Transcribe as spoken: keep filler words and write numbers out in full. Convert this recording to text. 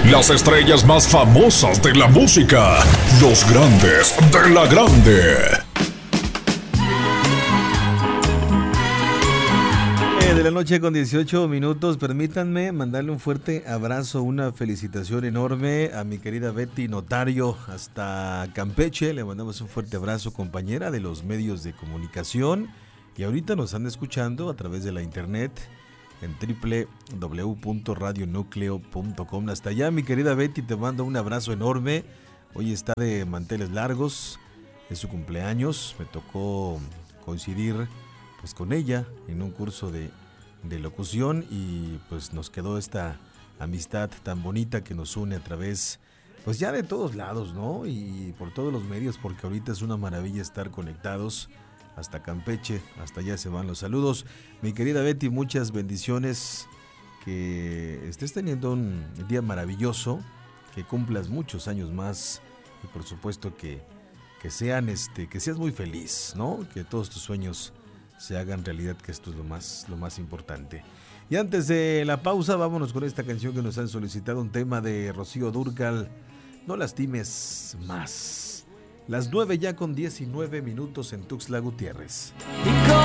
Las estrellas más famosas de la música. Los grandes de la grande. De la noche con dieciocho minutos, permítanme mandarle un fuerte abrazo, una felicitación enorme a mi querida Betty Notario hasta Campeche. Le mandamos un fuerte abrazo, compañera de los medios de comunicación, y ahorita nos están escuchando a través de la internet en doble u doble u doble u punto radio núcleo punto com. Hasta allá, mi querida Betty, te mando un abrazo enorme. Hoy está de manteles largos, es su cumpleaños, me tocó coincidir pues con ella en un curso de de locución y pues nos quedó esta amistad tan bonita que nos une a través pues ya de todos lados, ¿no? Y por todos los medios, porque ahorita es una maravilla estar conectados hasta Campeche, hasta allá se van los saludos. Mi querida Betty, muchas bendiciones, que estés teniendo un día maravilloso, que cumplas muchos años más y por supuesto que, que sean este, que seas muy feliz, ¿no? Que todos tus sueños se hagan realidad, que esto es lo más, lo más importante. Y antes de la pausa, vámonos con esta canción que nos han solicitado, un tema de Rocío Dúrcal, No lastimes más. Las nueve ya con diecinueve minutos en Tuxtla Gutiérrez.